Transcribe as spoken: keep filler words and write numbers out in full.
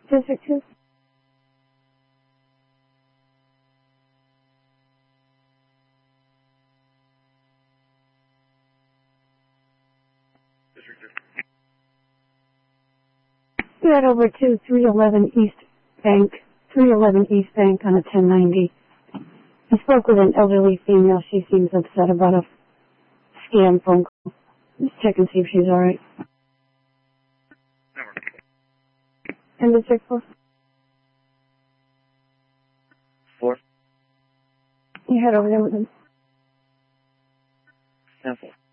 District two. District two. You head over to three eleven East Bank, three eleven East Bank on a ten ninety. I spoke with an elderly female. She seems upset about a scam phone call. Just check and see if she's alright. Never. And District four? Four. You head over there with him. Ten four.